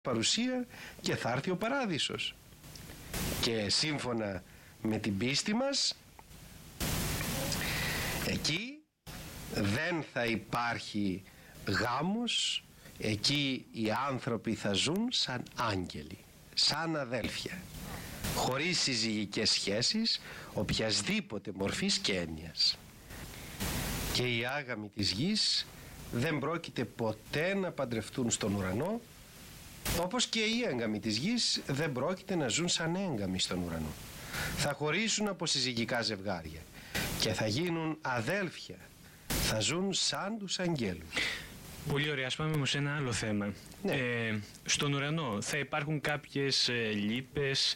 παρουσία και θα έρθει ο παράδεισος. Και σύμφωνα με την πίστη μας, εκεί δεν θα υπάρχει γάμος, εκεί οι άνθρωποι θα ζουν σαν άγγελοι, σαν αδέλφια, χωρίς συζυγικές σχέσεις οποιασδήποτε μορφής και έννοιας. Και οι άγαμοι της γης δεν πρόκειται ποτέ να παντρευτούν στον ουρανό, όπως και οι έγκαμοι της γης δεν πρόκειται να ζουν σαν έγκαμοι στον ουρανό. Θα χωρίσουν από συζυγικά ζευγάρια και θα γίνουν αδέλφια, θα ζουν σαν τους αγγέλους. Πολύ ωραία. Ας πάμε όμως σε ένα άλλο θέμα. Ναι. Στον ουρανό θα υπάρχουν κάποιες λύπες,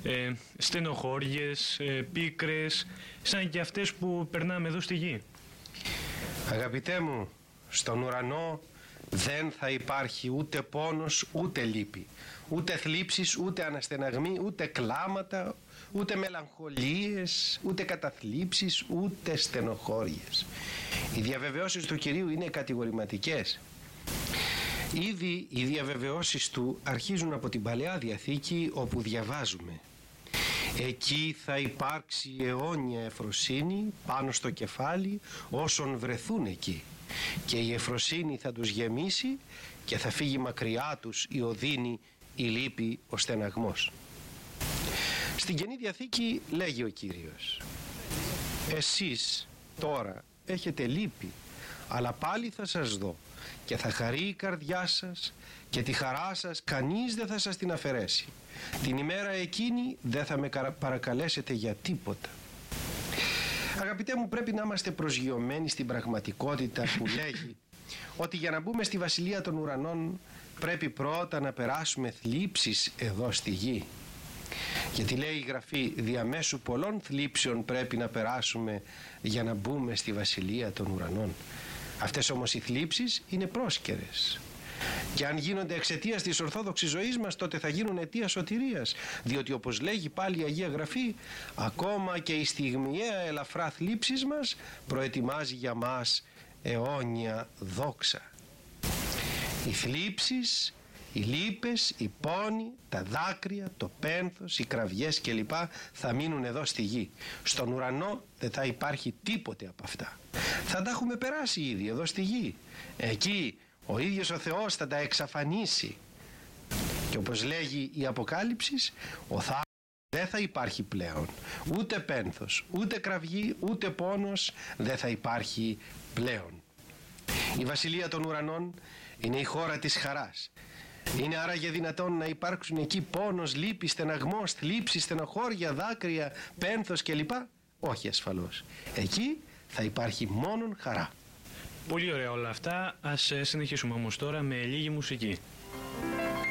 στενοχώριες, πίκρες, σαν και αυτές που περνάμε εδώ στη γη. Αγαπητέ μου, στον ουρανό δεν θα υπάρχει ούτε πόνος, ούτε λύπη, ούτε θλίψεις, ούτε αναστεναγμοί, ούτε κλάματα, ούτε μελαγχολίες, ούτε καταθλίψεις, ούτε στενοχώριες. Οι διαβεβαιώσεις του Κυρίου είναι κατηγορηματικές. Ήδη οι διαβεβαιώσεις του αρχίζουν από την Παλαιά Διαθήκη, όπου διαβάζουμε: εκεί θα υπάρξει αιώνια ευφροσύνη πάνω στο κεφάλι όσων βρεθούν εκεί, και η ευφροσύνη θα τους γεμίσει και θα φύγει μακριά τους η οδύνη, η λύπη, ο στεναγμός. Στην Καινή Διαθήκη λέγει ο Κύριος: εσείς τώρα έχετε λύπη, αλλά πάλι θα σας δω και θα χαρεί η καρδιά σας και τη χαρά σας κανείς δεν θα σας την αφαιρέσει. Την ημέρα εκείνη δεν θα με παρακαλέσετε για τίποτα. Αγαπητέ μου, πρέπει να είμαστε προσγειωμένοι στην πραγματικότητα που λέγει ότι για να μπούμε στη Βασιλεία των Ουρανών πρέπει πρώτα να περάσουμε θλίψεις εδώ στη γη. Γιατί λέει η Γραφή, διαμέσου πολλών θλίψεων πρέπει να περάσουμε για να μπούμε στη Βασιλεία των Ουρανών. Αυτές όμως οι θλίψεις είναι πρόσκαιρες. Και αν γίνονται εξαιτίας της ορθόδοξης ζωής μας, τότε θα γίνουν αιτία σωτηρίας. Διότι όπως λέγει πάλι η Αγία Γραφή, ακόμα και η στιγμιαία ελαφρά θλίψης μας προετοιμάζει για μας αιώνια δόξα. Οι θλίψεις, οι λύπες, οι πόνοι, τα δάκρυα, το πένθος, οι κραυγές κλπ. Θα μείνουν εδώ στη γη. Στον ουρανό δεν θα υπάρχει τίποτε από αυτά. Θα τα έχουμε περάσει ήδη εδώ στη γη. Εκεί ο ίδιος ο Θεός θα τα εξαφανίσει. Και όπως λέγει η Αποκάλυψης, ο θάνατος δεν θα υπάρχει πλέον. Ούτε πένθος, ούτε κραυγή, ούτε πόνος δεν θα υπάρχει πλέον. Η Βασιλεία των Ουρανών είναι η χώρα της χαράς. Είναι άραγε δυνατόν να υπάρξουν εκεί πόνος, λύπη, στεναγμός, θλίψη, στενοχώρια, δάκρυα, πένθος κλπ? Όχι ασφαλώς. Εκεί θα υπάρχει μόνον χαρά. Πολύ ωραία όλα αυτά. Ας συνεχίσουμε όμως τώρα με λίγη μουσική.